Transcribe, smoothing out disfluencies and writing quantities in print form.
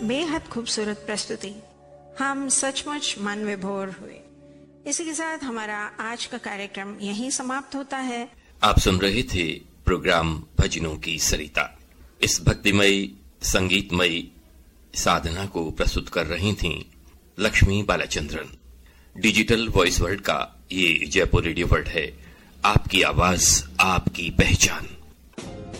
बेहद खूबसूरत प्रस्तुति। हम सचमुच मन विभोर हुए। इसी के साथ हमारा आज का कार्यक्रम यहीं समाप्त होता है। आप सुन रहे थे प्रोग्राम भजनों की सरिता। इस भक्तिमयी संगीतमयी साधना को प्रस्तुत कर रही थीं Lakshmi Balachandran. Digital voice world का ये जयपुर रेडियो वर्ल्ड है। आपकी आवाज, आपकी पहचान।